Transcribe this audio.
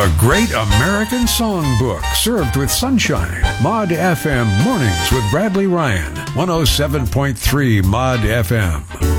A great American songbook served with sunshine. Mod FM Mornings with Bradley Ryan. 107.3 Mod FM.